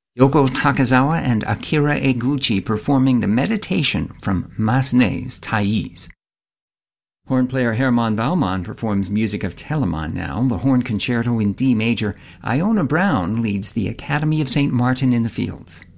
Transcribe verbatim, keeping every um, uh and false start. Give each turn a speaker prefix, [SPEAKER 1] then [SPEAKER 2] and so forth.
[SPEAKER 1] Yoko Takazawa and Akira Eguchi performing the meditation from Massenet's Thais. Horn player Hermann Baumann performs music of Telemann now. The horn concerto in D major. Iona Brown leads the Academy of Saint Martin in the Fields.